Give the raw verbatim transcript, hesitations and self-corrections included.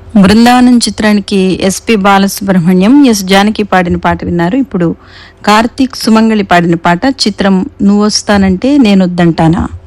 బృందావనం చిత్రానికి SP Balasubrahmanyam, yes Janaki పాడిన పాట విన్నారు. ఇప్పుడు కార్తీక్ సుమంగళి పాడిన పాట. చిత్రం నువ్వొస్తానంటే నేనొద్దంటానా.